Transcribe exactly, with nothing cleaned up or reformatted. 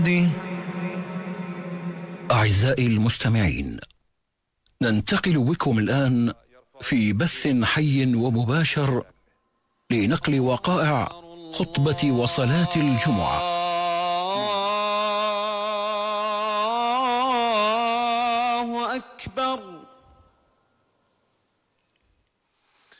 دي. أعزائي المستمعين، ننتقل بكم الآن في بث حي ومباشر لنقل وقائع خطبة وصلاة الجمعة. الله أكبر.